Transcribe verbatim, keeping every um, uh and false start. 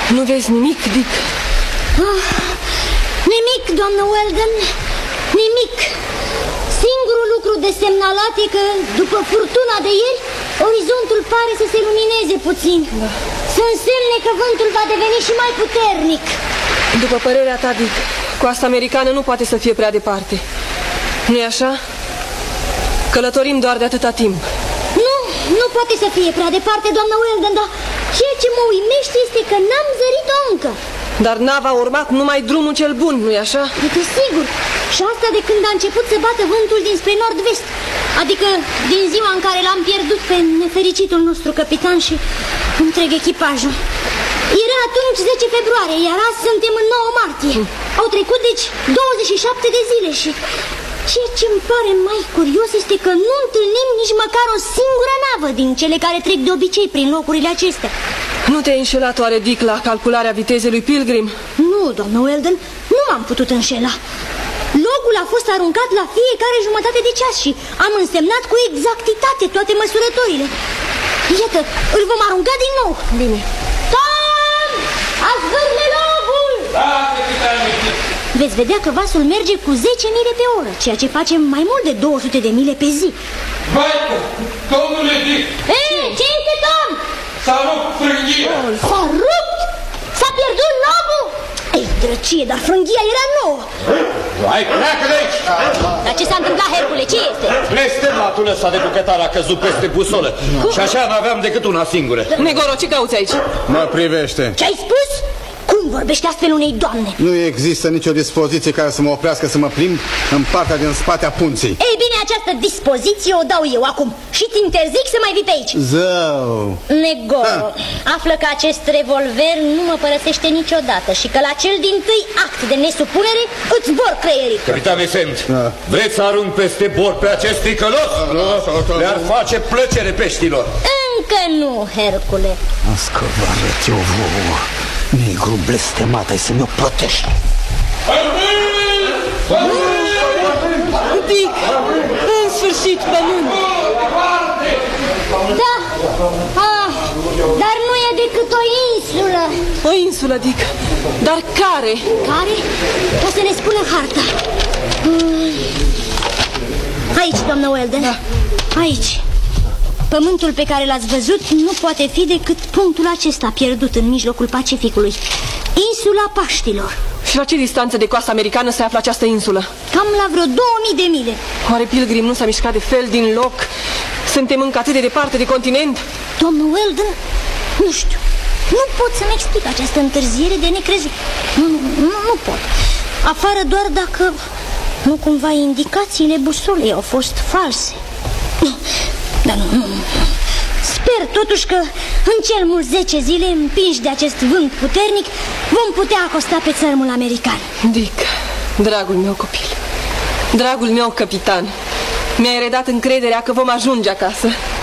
Nu vezi nimic, Dick? Ah, nimic, doamnă Weldon, nimic. Singurul lucru de semnalat e că, după furtuna de ieri, orizontul pare să se lumineze puțin. Da. Să însemne că vântul va deveni și mai puternic. După părerea ta, Dick, coasta americană nu poate să fie prea departe. Nu-i așa? Călătorim doar de atâta timp. Nu, nu poate să fie prea departe, doamnă Weldon, dar ceea ce mă uimește este că n-am zărit-o încă. Dar nava a urmat numai drumul cel bun, nu-i așa? Desigur, și asta de când a început să bată vântul dinspre nord-vest. Adică din ziua în care l-am pierdut pe nefericitul nostru capitan și întreg echipajul. Era atunci zece februarie, iar azi suntem în nouă martie. mm. Au trecut deci douăzeci și șapte de zile și... ceea ce îmi pare mai curios este că nu întâlnim nici măcar o singură navă din cele care trec de obicei prin locurile acestea. Nu te-ai înșelat oare, Dick, la calcularea vitezei lui Pilgrim? Nu, doamnă Weldon, nu m-am putut înșela. Logul a fost aruncat la fiecare jumătate de ceas și am însemnat cu exactitate toate măsurătorile. Iată, îl vom arunca din nou. Bine. Tom! Azvârle logul! Da, capitane. Veți vedea că vasul merge cu zece mile pe oră, ceea ce face mai mult de două sute de mile pe zi. Vaică, domnule Dick! Ei, ce este, Tom? S-a rupt frânghia! S-a rupt? S-a pierdut logul? Ei, drăcie, dar frânghia era nouă. Hai, pleacă de aici! Dar ce s-a întâmplat, Hercule? Ce este? Blestematul ăsta de bucătar a căzut peste busolă. Cum? Și așa n-aveam decât una singură. Negoro, ce cauți aici? Mă privește. Ce-ai spus? Cum vorbește astfel unei doamne? Nu există nicio dispoziție care să mă oprească să mă plimb în partea din spate a punții. Ei bine, această dispoziție o dau eu acum și ți interzic să mai vii pe aici. Zău! Negoro, ha. Află că acest revolver nu mă părăsește niciodată și că la cel dintâi act de nesupunere îți zbor creierii. Capitane Sent, da. Vreți să arunc peste bord pe acest ticălos? Le-ar face plăcere peștilor. Încă nu, Hercule. Ască vă arăt eu vouă. Negru blestemat, ai să mi-o plătești. Dick, în sfârșit, pământ. Da, ah, dar nu e decât o insulă. O insulă, Dick, dar care? Care? Ca să ne spună harta. Aici, doamnă Weldon, da. Aici. Pământul pe care l-ați văzut nu poate fi decât punctul acesta pierdut în mijlocul Pacificului. Insula Paștilor. Și la ce distanță de coasta americană se află această insulă? Cam la vreo două mii de mile. Oare Pilgrim nu s-a mișcat de fel din loc? Suntem încă atât de departe de continent? Domnul Weldon, nu știu. Nu pot să-mi explic această întârziere de necrezut. Nu, nu, nu pot. Afară doar dacă nu cumva indicațiile busolei au fost false. Dar nu, nu, sper totuși că în cel mult zece zile, împinși de acest vânt puternic, vom putea acosta pe țărmul american. Dick, dragul meu copil, dragul meu capitan, mi-ai redat încrederea că vom ajunge acasă.